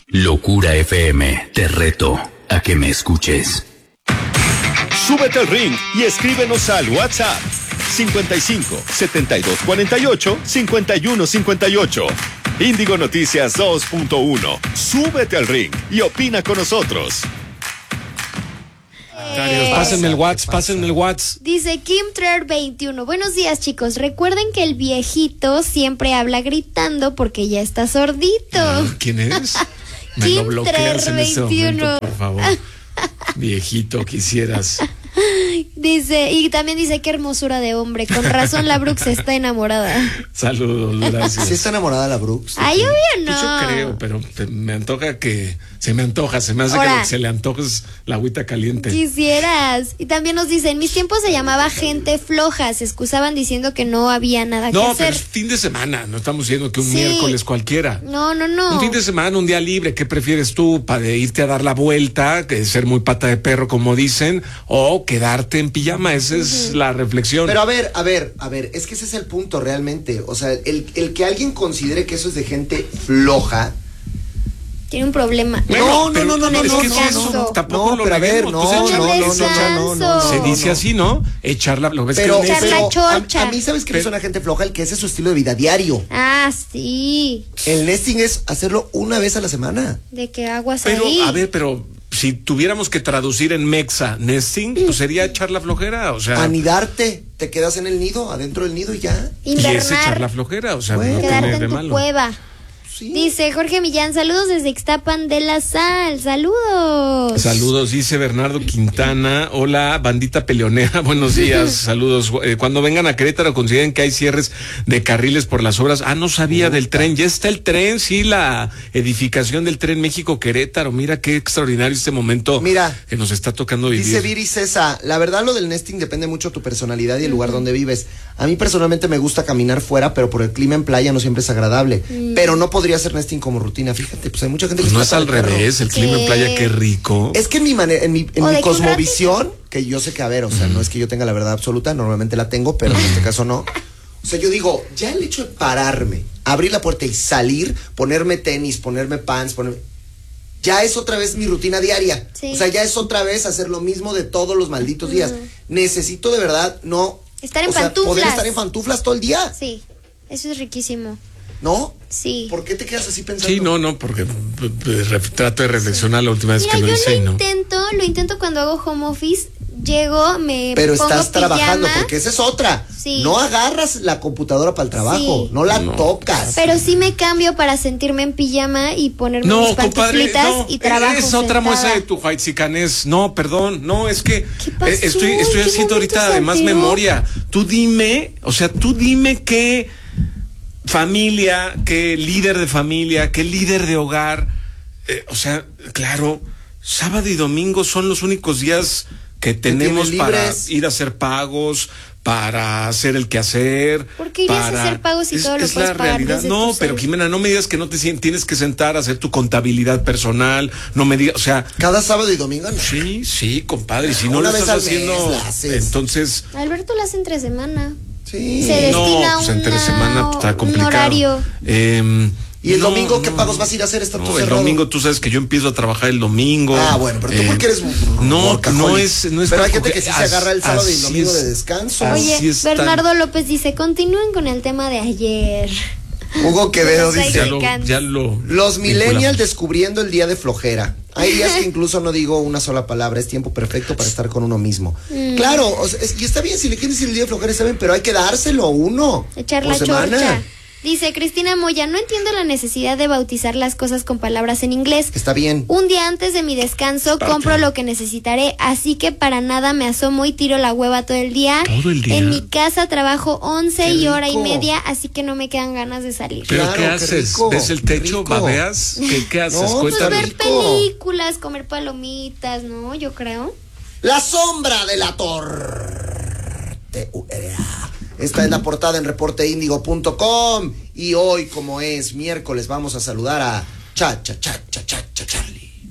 Locura FM, te reto a que me escuches. Súbete al ring y escríbenos al WhatsApp 55 72 48 51 58. Índigo Noticias 2.1. Súbete al ring y opina con nosotros. Pásenme el WhatsApp. Dice Kim Trer 21. Buenos días, chicos. Recuerden que el viejito siempre habla gritando porque ya está sordito. ¿Quién es? Me Kim lo bloqueas en este 21. momento, por favor. Viejito, quisieras. Dice, y también dice, qué hermosura de hombre. Con razón la Brooks está enamorada. Saludos, gracias. ¿Sí está enamorada la Brooks? Ay, obvio no. Yo creo, pero me antoja que... Se me hace Ahora, que lo que se le antoja es la agüita caliente. Quisieras. Y también nos dice, en mis tiempos se llamaba gente floja. Se excusaban diciendo que no había nada que hacer. No, pero es fin de semana. No estamos diciendo que un Sí. miércoles cualquiera. No. Un fin de semana, un día libre. ¿Qué prefieres tú? ¿Para irte a dar la vuelta, que ser muy pata de perro, como dicen, o quedarte en pijama? Esa es la reflexión. Pero a ver, es que ese es el punto realmente. O sea, el que alguien considere que eso es de gente floja. Tiene un problema. Bueno, No, es que descanso. eso tampoco No, lo pero a ver, neguemos. Pues no. se dice así, ¿no? Echarla, lo ves Pero, que Echar la chocha. a mí, ¿sabes qué es una gente floja? El que ese es su estilo de vida diario. Ah, sí. El nesting es hacerlo una vez a la semana. De que aguas Pero, ahí. a ver, pero si tuviéramos que traducir en mexa nesting, pues sería echar la flojera, o sea. Anidarte, te quedas en el nido, adentro del nido y ya. Y es echar Invernar. la flojera, o sea, Bueno. no Quedarte tiene de en tu malo. cueva. Sí. Dice Jorge Millán, saludos desde Ixtapan de la Sal. Saludos. Saludos, dice Bernardo Quintana. Hola, bandita peleonera, buenos días, saludos. Cuando vengan a Querétaro consideren que hay cierres de carriles por las obras. No sabía del tren, ya está el tren, sí, la edificación del tren México-Querétaro. Mira qué extraordinario este momento. Mira, que nos está tocando vivir. Dice Viri Cesa, la verdad lo del nesting depende mucho de tu personalidad y el lugar donde vives. A mí personalmente me gusta caminar fuera, pero por el clima en playa no siempre es agradable. Pero no podría hacer nesting como rutina, fíjate, pues hay mucha gente Pues que no está es al para el perro. revés, el clima en playa, qué rico. Es que en mi manera, en mi O de que un cosmovisión, que yo sé que, a ver, o sea, no es que yo tenga la verdad absoluta, normalmente la tengo, pero en este caso no. O sea, yo digo, ya el hecho de pararme, abrir la puerta y salir, ponerme tenis, ponerme pants, ya es otra vez mi rutina diaria. Sí. O sea, ya es otra vez hacer lo mismo de todos los malditos días. Necesito de verdad Estar en o sea, pantuflas. poder estar en pantuflas todo el día, Sí, eso es riquísimo. ¿no? Sí. ¿Por qué te quedas así pensando? Sí, no, porque trato de reflexionar la última vez Mira, que lo yo hice y no. lo intento cuando hago home office. Llego, me Pero pongo estás trabajando, pijama, porque esa es otra. Sí. No agarras la computadora para el trabajo, Sí. no la tocas. pero sí me cambio para sentirme en pijama y ponerme mis No, compadre, pantuflitas no, y trabajo es otra sentada. muestra de tu whitezicanés. No, perdón, no, es que ¿Qué pasó? estoy ¿Qué haciendo ahorita momento además salteó? memoria. Tú dime qué familia, qué líder de familia, qué líder de hogar, o sea, claro, sábado y domingo son los únicos días que tenemos tienen para libres. ir a hacer pagos, para hacer el quehacer. ¿Por qué irías a hacer pagos si todo lo es puedes la pagar realidad. desde No, tu pero cel? Jimena, no me digas que no tienes que sentar a hacer tu contabilidad personal, no me digas, o sea, Cada sábado y domingo, ¿no? sí, compadre, si no Una lo vez estás al mes haciendo, la haces. entonces Alberto lo hace entre semana. Sí. Se destina pues entre semana está un complicado. horario. ¿Y el no, domingo qué no, pagos vas a ir a hacer? Está todo el cerrado. domingo tú sabes que yo empiezo a trabajar el domingo. Bueno, pero tú porque eres no workaholic. es Pero hay tampoco gente que sí se agarra el sábado y el así domingo es. de descanso. Así Oye, es tan- Bernardo López dice, continúen con el tema de ayer. Hugo Quevedo Los dice, ya lo los millennials vinculamos. descubriendo el día de flojera. Hay días que incluso no digo una sola palabra, es tiempo perfecto para estar con uno mismo. Claro, o sea, y está bien, si le quieres decir el día de flojera, está bien, pero hay que dárselo a uno. Echar por la semana. chorcha. Dice Cristina Moya, no entiendo la necesidad de bautizar las cosas con palabras en inglés. Está bien. Un día antes de mi descanso compro lo que necesitaré, así que para nada me asomo y tiro la hueva todo el día. ¿Todo el día? En mi casa trabajo 11 Qué y hora y rico. media, así que no me quedan ganas de salir. ¿Pero Claro, qué qué haces? rico, ¿Ves el qué techo? rico. ¿Babeas? ¿Qué haces? No, pues, Pues Cuéntame. ver rico. películas, comer palomitas, ¿no? Yo creo. La sombra de la torre. Esta es la portada en reporteindigo.com. Y hoy, como es miércoles, vamos a saludar a Charlie.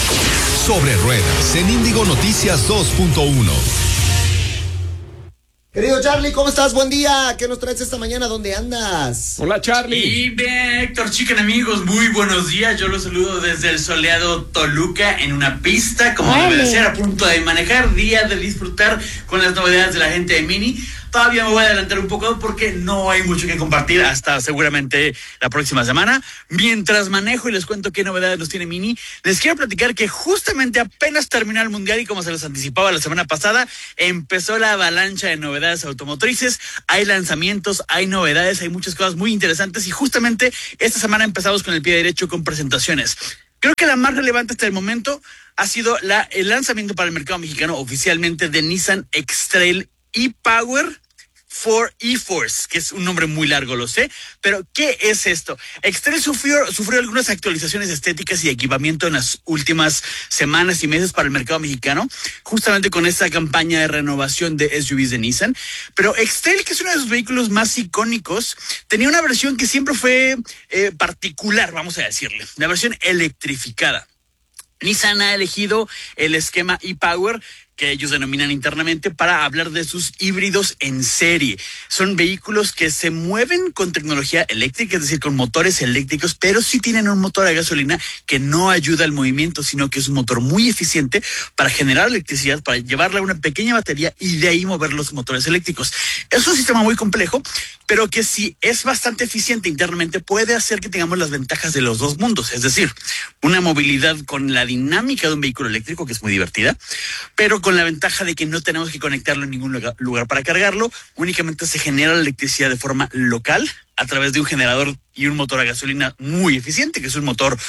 Sobre ruedas en Índigo Noticias 2.1. Querido Charlie, ¿cómo estás? Buen día. ¿Qué nos traes esta mañana? ¿Dónde andas? Hola, Charlie. Y bien, Héctor Chicken, amigos, muy buenos días. Yo los saludo desde el soleado Toluca en una pista, como debe de ser, a punto de manejar, día de disfrutar con las novedades de la gente de Mini. Todavía me voy a adelantar un poco porque no hay mucho que compartir hasta seguramente la próxima semana. Mientras manejo y les cuento qué novedades nos tiene Mini, les quiero platicar que justamente apenas terminó el Mundial y como se los anticipaba la semana pasada, empezó la avalancha de novedades automotrices. Hay lanzamientos, hay novedades, hay muchas cosas muy interesantes y justamente esta semana empezamos con el pie derecho con presentaciones. Creo que la más relevante hasta el momento ha sido el lanzamiento para el mercado mexicano oficialmente de Nissan X-Trail e-Power for e-Force, que es un nombre muy largo, lo sé, pero ¿qué es esto? X-Trail sufrió algunas actualizaciones estéticas y equipamiento en las últimas semanas y meses para el mercado mexicano, justamente con esta campaña de renovación de SUVs de Nissan, pero X-Trail, que es uno de sus vehículos más icónicos, tenía una versión que siempre fue particular, vamos a decirle, la versión electrificada. Nissan ha elegido el esquema e-Power, que ellos denominan internamente, para hablar de sus híbridos en serie. Son vehículos que se mueven con tecnología eléctrica, es decir, con motores eléctricos, pero sí tienen un motor a gasolina que no ayuda al movimiento, sino que es un motor muy eficiente para generar electricidad, para llevarla a una pequeña batería y de ahí mover los motores eléctricos. Es un sistema muy complejo, pero que si es bastante eficiente internamente, puede hacer que tengamos las ventajas de los dos mundos, es decir, una movilidad con la dinámica de un vehículo eléctrico, que es muy divertida, pero con la ventaja de que no tenemos que conectarlo en ningún lugar para cargarlo, únicamente se genera la electricidad de forma local a través de un generador y un motor a gasolina muy eficiente, que es un motor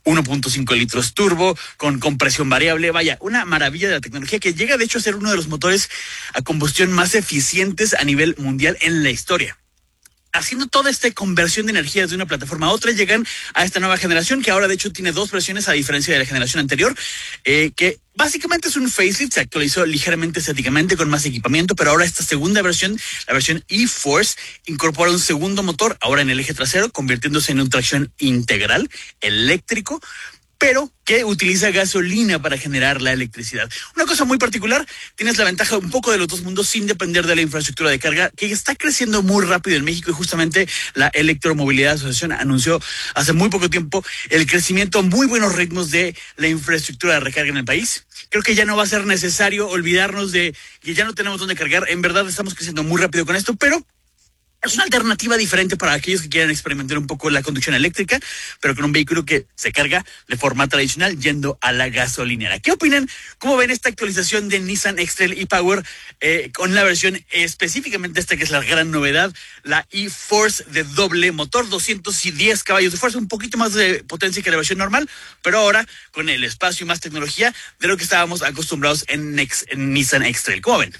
1.5 litros turbo con compresión variable. Vaya, una maravilla de la tecnología que llega de hecho a ser uno de los motores a combustión más eficientes a nivel mundial en la historia. Haciendo toda esta conversión de energía de una plataforma a otra, llegan a esta nueva generación, que ahora de hecho tiene dos versiones a diferencia de la generación anterior, que básicamente es un facelift, se actualizó ligeramente estéticamente con más equipamiento, pero ahora esta segunda versión, la versión e-Force, incorpora un segundo motor, ahora en el eje trasero, convirtiéndose en un tracción integral, eléctrico, pero que utiliza gasolina para generar la electricidad. Una cosa muy particular, tienes la ventaja un poco de los dos mundos sin depender de la infraestructura de carga, que está creciendo muy rápido en México, y justamente la Electromovilidad Asociación anunció hace muy poco tiempo el crecimiento a muy buenos ritmos de la infraestructura de recarga en el país. Creo que ya no va a ser necesario olvidarnos de que ya no tenemos dónde cargar. En verdad estamos creciendo muy rápido con esto, pero es una alternativa diferente para aquellos que quieran experimentar un poco la conducción eléctrica, pero con un vehículo que se carga de forma tradicional yendo a la gasolinera. ¿Qué opinan? ¿Cómo ven esta actualización de Nissan X-Trail e-Power con la versión específicamente esta que es la gran novedad, la e-Force de doble motor, 210 caballos de fuerza, un poquito más de potencia que la versión normal, pero ahora con el espacio y más tecnología de lo que estábamos acostumbrados en Nissan X-Trail? ¿Cómo ven?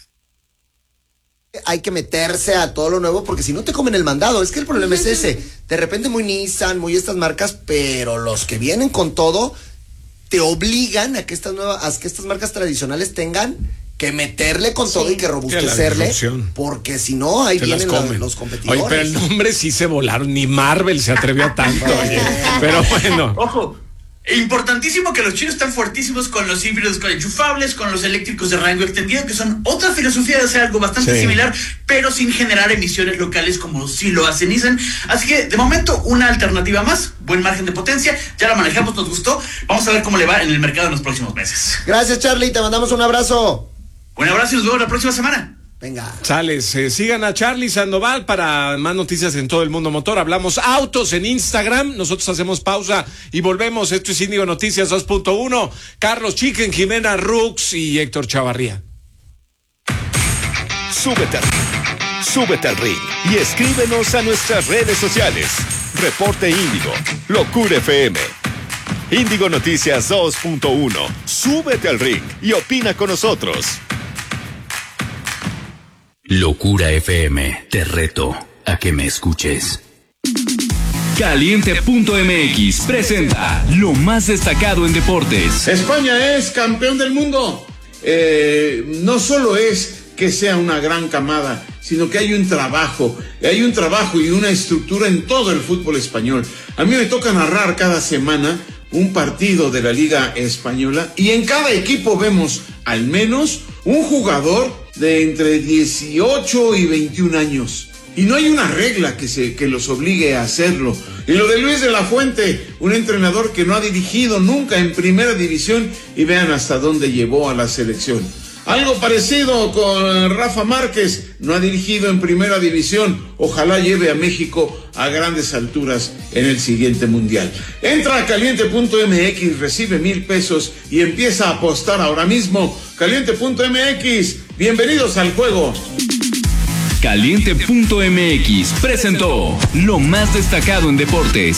Hay que meterse a todo lo nuevo porque si no te comen el mandado. Es que el problema es ese. De repente muy Nissan, muy estas marcas, pero los que vienen con todo te obligan a que estas marcas tradicionales tengan que meterle con todo y que robustecerle, porque si no ahí vienen los competidores. Oye, pero el nombre sí se volaron, ni Marvel se atrevió a tanto. Oye. Pero bueno. Ojo. Importantísimo que los chinos están fuertísimos con los híbridos con enchufables, con los eléctricos de rango extendido, que son otra filosofía de hacer algo bastante similar, pero sin generar emisiones locales como sí lo hace Nissan. Así que de momento una alternativa más, buen margen de potencia, ya la manejamos, nos gustó. Vamos a ver cómo le va en el mercado en los próximos meses. Gracias, Charlie, te mandamos un abrazo. Un abrazo y nos vemos la próxima semana. Venga. Sales, sigan a Charlie Sandoval para más noticias en todo el mundo motor. Hablamos autos en Instagram. Nosotros hacemos pausa y volvemos. Esto es Índigo Noticias 2.1. Carlos Chicken, Jimena Rux y Héctor Chavarría. Súbete al ring y escríbenos a nuestras redes sociales. Reporte Índigo, Locura FM. Índigo Noticias 2.1. Súbete al ring y opina con nosotros. Locura FM, te reto a que me escuches. Caliente.mx presenta lo más destacado en deportes. España es campeón del mundo. No solo es que sea una gran camada, sino que hay un trabajo y una estructura en todo el fútbol español. A mí me toca narrar cada semana un partido de la Liga Española y en cada equipo vemos al menos un jugador de entre 18 y 21 años. Y no hay una regla que los obligue a hacerlo. Y lo de Luis de la Fuente, un entrenador que no ha dirigido nunca en primera división, y vean hasta dónde llevó a la selección. Algo parecido con Rafa Márquez, no ha dirigido en primera división, ojalá lleve a México a grandes alturas en el siguiente mundial. Entra a caliente.mx, recibe 1,000 pesos y empieza a apostar ahora mismo. Caliente.mx, bienvenidos al juego. Caliente.mx presentó lo más destacado en deportes.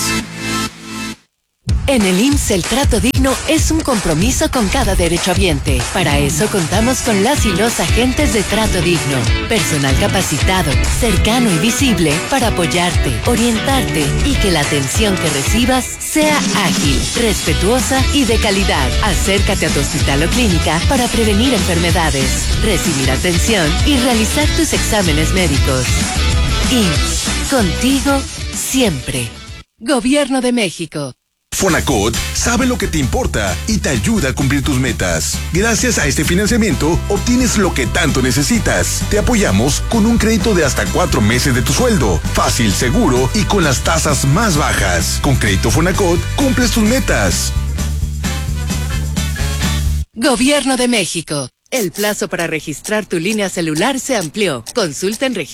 En el IMSS el trato digno es un compromiso con cada derechohabiente. Para eso contamos con las y los agentes de trato digno. Personal capacitado, cercano y visible para apoyarte, orientarte y que la atención que recibas sea ágil, respetuosa y de calidad. Acércate a tu hospital o clínica para prevenir enfermedades, recibir atención y realizar tus exámenes médicos. IMSS, contigo siempre. Gobierno de México. Fonacot sabe lo que te importa y te ayuda a cumplir tus metas. Gracias a este financiamiento, obtienes lo que tanto necesitas. Te apoyamos con un crédito de hasta 4 meses de tu sueldo. Fácil, seguro y con las tasas más bajas. Con Crédito Fonacot, cumples tus metas. Gobierno de México. El plazo para registrar tu línea celular se amplió. Consulta en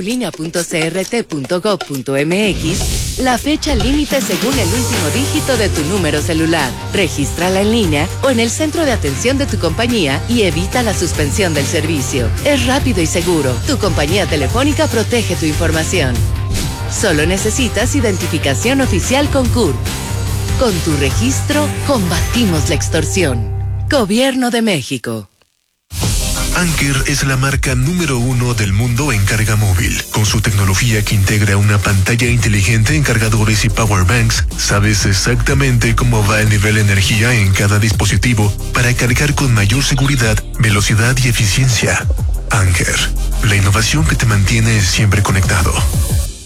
registratulinea.crt.gov.mx la fecha límite según el último dígito de tu número celular. Regístrala en línea o en el centro de atención de tu compañía y evita la suspensión del servicio. Es rápido y seguro. Tu compañía telefónica protege tu información. Solo necesitas identificación oficial con CURP. Con tu registro, combatimos la extorsión. Gobierno de México. Anker es la marca número 1 del mundo en carga móvil. Con su tecnología que integra una pantalla inteligente en cargadores y powerbanks, sabes exactamente cómo va el nivel de energía en cada dispositivo para cargar con mayor seguridad, velocidad y eficiencia. Anker, la innovación que te mantiene siempre conectado.